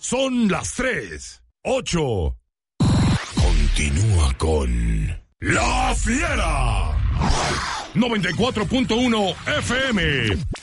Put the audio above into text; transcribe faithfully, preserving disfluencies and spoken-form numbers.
Son las tres, ocho. Continúa con La Fiera. noventa y cuatro punto uno F M.